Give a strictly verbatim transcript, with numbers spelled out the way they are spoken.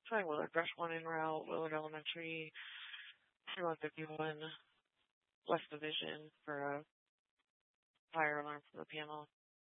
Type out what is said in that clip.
Trying Willard Brush one in route, Willard Elementary, one fifty-one, West Division for a fire alarm for the panel.